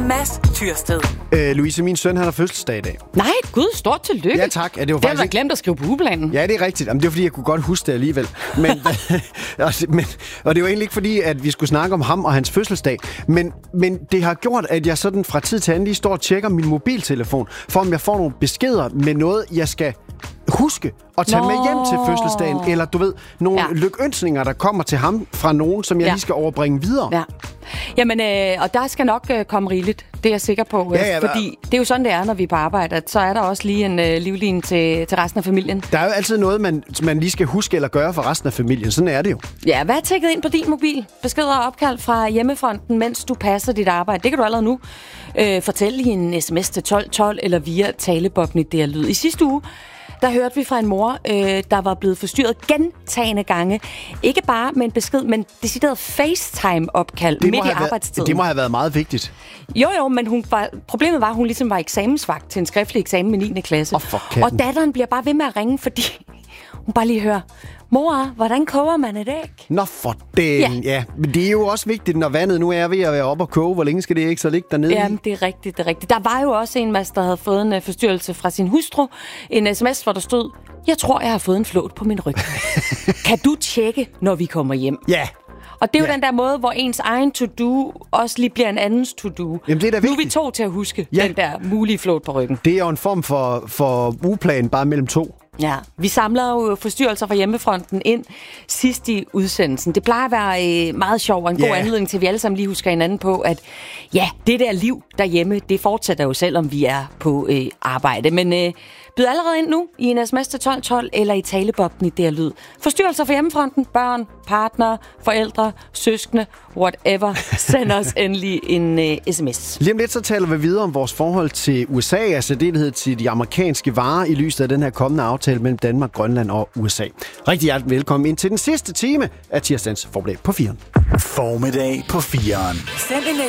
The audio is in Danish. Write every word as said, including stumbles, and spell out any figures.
Mads Tyrsted. Øh, Louise, min søn, han har fødselsdag i dag. Nej, gud, stort tillykke. Ja, tak. Ja, det var det har faktisk du glemt at skrive på ugeplanen. Ja, det er rigtigt. Jamen, det var, fordi jeg kunne godt huske det alligevel. Men, men, og det var egentlig ikke fordi, at vi skulle snakke om ham og hans fødselsdag. Men, men det har gjort, at jeg sådan fra tid til anden lige står og tjekker min mobiltelefon, for om jeg får nogle beskeder med noget, jeg skal huske at tage Nå. med hjem til fødselsdagen. Eller du ved, nogle ja. lykønsninger, der kommer til ham fra nogen, som jeg ja. lige skal overbringe videre. Ja. Jamen, øh, og der skal nok øh, komme rigeligt. Det er jeg sikker på. Ja, ja, fordi det er jo sådan, det er, når vi er på arbejde. At så er der også lige en øh, livline til, til resten af familien. Der er jo altid noget, man, man lige skal huske eller gøre for resten af familien. Sådan er det jo. Ja, hvad er tækket ind på din mobil? Beskeder og opkald fra hjemmefronten, mens du passer dit arbejde. Det kan du allerede nu øh, fortælle i en sms til tolv tolv eller via talebobben i D R Lyd. I sidste uge, der hørte vi fra en mor, øh, der var blevet forstyrret gentagende gange. Ikke bare med en besked, men decideret FaceTime-opkald midt i arbejdstiden. Det må have været meget vigtigt. Jo, jo, men hun var, problemet var, at hun ligesom var eksamensvagt til en skriftlig eksamen i niende klasse. Oh, og datteren bliver bare ved med at ringe, fordi hun bare lige hører, mor, hvordan koger man et æg? Nå for den, ja. ja. Men det er jo også vigtigt, når vandet nu er ved at være oppe og koge. Hvor længe skal det ikke så ligge dernede? Jamen, det er rigtigt, det er rigtigt. Der var jo også en, Mads, der havde fået en uh, forstyrrelse fra sin hustru. En sms, hvor der stod, jeg tror, jeg har fået en flåt på min ryg. Kan du tjekke, når vi kommer hjem? Ja. Og det er jo ja. den der måde, hvor ens egen to-do også lige bliver en andens to-do. Jamen, det er da vigtigt. Nu er vi to til at huske ja. den der mulige flåt på ryggen. Det er jo en form for, for ugeplan bare mellem to. Ja, vi samler jo forstyrrelser fra hjemmefronten ind sidst i udsendelsen. Det plejer at være øh, meget sjovt og en god yeah. anledning til, at vi alle sammen lige husker hinanden på, at ja, det der liv derhjemme, det fortsætter jo selvom vi er på øh, arbejde. Men øh, byd allerede ind nu i en sms til tolv tolv eller i talebobben i D R Lyd. Forstyrrelser fra hjemmefronten, børn, partnere, forældre, søskende, whatever. Send os endelig en øh, sms. Lige om lidt så taler vi videre om vores forhold til U S A, altså delhed til de amerikanske varer i lyset af den her kommende aftale mellem Danmark, Grønland og U S A. Rigtig hjertelig velkommen ind til den sidste time af tirsdagens Formiddag på firen. Formiddag på firen. Send en